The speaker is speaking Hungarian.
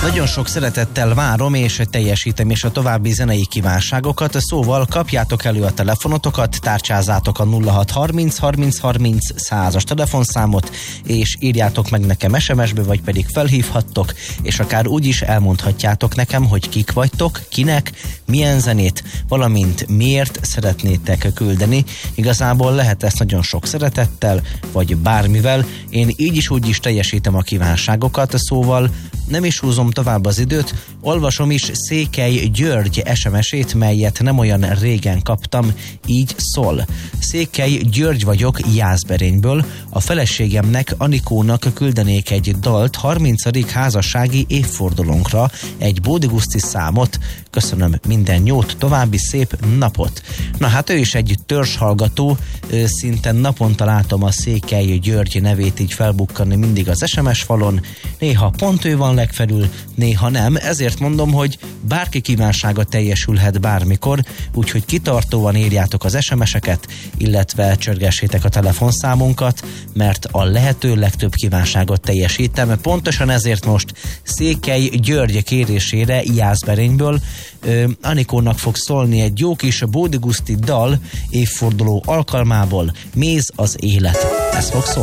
Nagyon sok szeretettel várom és teljesítem is a további zenei kívánságokat, szóval kapjátok elő a telefonotokat, tárcsázátok a 0630 30 30 100-as telefonszámot, és írjátok meg nekem SMS-be, vagy pedig felhívhattok, és akár úgy is elmondhatjátok nekem, hogy kik vagytok, kinek, milyen zenét, valamint miért szeretnétek küldeni. Igazából lehet ezt nagyon sok szeretettel, vagy bármivel. Én így is úgy is teljesítem a kívánságokat, szóval nem is húzom tovább az időt, olvasom is Székely György SMS-ét, melyet nem olyan régen kaptam, így szól. Székely György vagyok Jászberényből, a feleségemnek, Anikónak küldenék egy dalt 30. házassági évfordulónkra, egy bódiguszti számot. Köszönöm, minden jót, további szép napot. Na hát ő is egy törzshallgató, szinte naponta látom a Székely György nevét így felbukkanni mindig az SMS falon, néha pont ő van legfelül, néha nem, ezért mondom, hogy bárki kívánsága teljesülhet bármikor, úgyhogy kitartóan írjátok az SMS-eket, illetve csörgessétek a telefonszámunkat, mert a lehető legtöbb kívánságot teljesítem. Pontosan ezért most Székely György kérésére Jászberényből Anikónak fog szólni egy jó kis bódiguszti dal évforduló alkalmából, Méz az élet. Ez fog szólni.